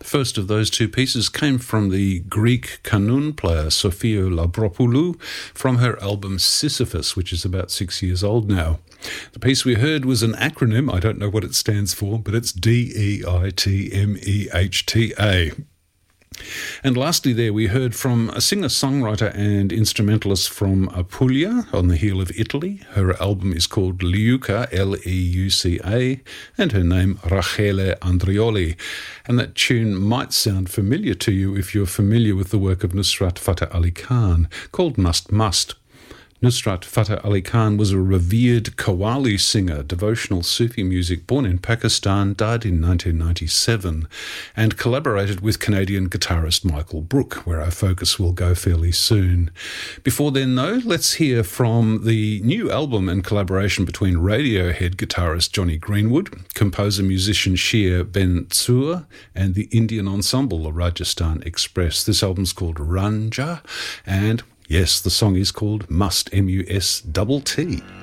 First of those two pieces came from the Greek kanun player Sofia Labropoulou from her album Sisyphus, which is about 6 years old now. The piece we heard was an acronym. I don't know what it stands for, but it's DEITMEHTA. And lastly there we heard from a singer-songwriter and instrumentalist from Apulia on the heel of Italy. Her album is called Leuca, Leuca, and her name Rachele Andrioli. And that tune might sound familiar to you if you're familiar with the work of Nusrat Fateh Ali Khan, called Must Must. Nusrat Fateh Ali Khan was a revered Qawwali singer, devotional Sufi music, born in Pakistan, died in 1997, and collaborated with Canadian guitarist Michael Brook, where our focus will go fairly soon. Before then, though, let's hear from the new album and collaboration between Radiohead guitarist Johnny Greenwood, composer-musician Sheer Ben Tzur, and the Indian ensemble, the Rajasthan Express. This album's called Ranja, and yes, the song is called Must, M-U-S-T-T.